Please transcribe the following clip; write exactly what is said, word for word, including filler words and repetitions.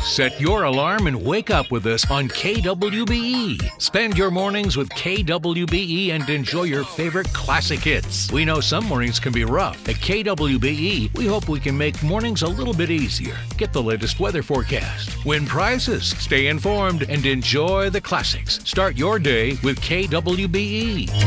Set your alarm and wake up with us on K W B E. Spend your mornings with K W B E and enjoy your favorite classic hits. We know some mornings can be rough. At K W B E, we hope we can make mornings a little bit easier. Get the latest weather forecast, win prizes, stay informed, and enjoy the classics. Start your day with K W B E.